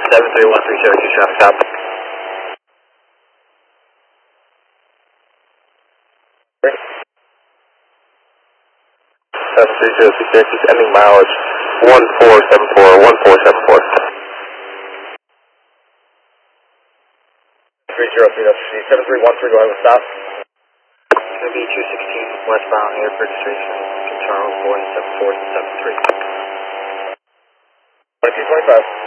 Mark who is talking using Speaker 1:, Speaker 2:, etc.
Speaker 1: 7313 Syracuse traffic stop. 7303 Syracuse, ending mileage 1474, 1474. 7313, going with stop.
Speaker 2: It's going to be 216 westbound air registration, King Charles, 474 73.
Speaker 1: 2225.